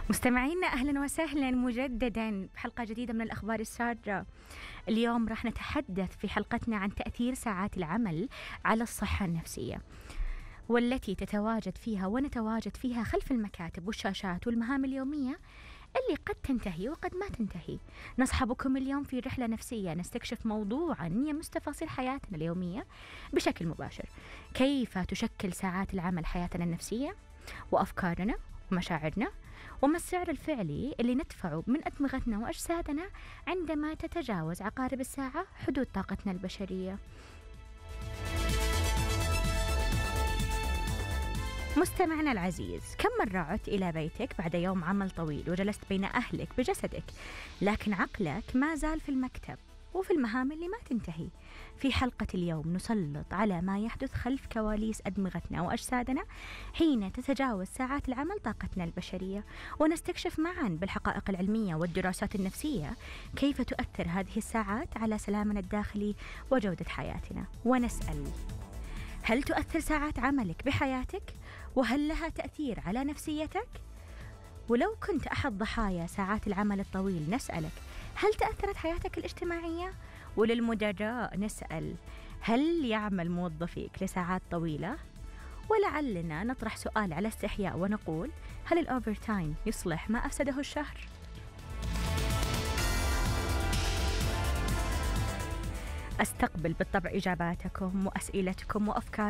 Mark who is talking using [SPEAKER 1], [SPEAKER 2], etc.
[SPEAKER 1] مستمعينا أهلا وسهلا مجددا بحلقة جديدة من الأخبار السارة. اليوم راح نتحدث في حلقتنا عن تأثير ساعات العمل على الصحة النفسية، والتي تتواجد فيها ونتواجد فيها خلف المكاتب والشاشات والمهام اليومية اللي قد تنتهي وقد ما تنتهي. نصحبكم اليوم في رحلة نفسية نستكشف موضوعا يمس تفاصيل حياتنا اليومية بشكل مباشر. كيف تشكل ساعات العمل حياتنا النفسية وأفكارنا ومشاعرنا، وما السعر الفعلي اللي ندفعه من أدمغتنا وأجسادنا عندما تتجاوز عقارب الساعة حدود طاقتنا البشرية. مستمعنا العزيز، كم مرة عدت إلى بيتك بعد يوم عمل طويل وجلست بين أهلك بجسدك، لكن عقلك ما زال في المكتب وفي المهام اللي ما تنتهي؟ في حلقة اليوم نسلط على ما يحدث خلف كواليس أدمغتنا وأجسادنا حين تتجاوز ساعات العمل طاقتنا البشرية، ونستكشف معا بالحقائق العلمية والدراسات النفسية كيف تؤثر هذه الساعات على سلامنا الداخلي وجودة حياتنا. ونسأل: هل تؤثر ساعات عملك بحياتك؟ وهل لها تأثير على نفسيتك؟ ولو كنت أحد ضحايا ساعات العمل الطويل نسألك: هل تأثرت حياتك الاجتماعية؟ وللمدراء نسأل: هل يعمل موظفيك لساعات طويلة؟ ولعلنا نطرح سؤال على استحياء ونقول: هل الأوفر تايم يصلح ما أفسده الشهر؟ أستقبل بالطبع إجاباتكم وأسئلتكم وأفكاركم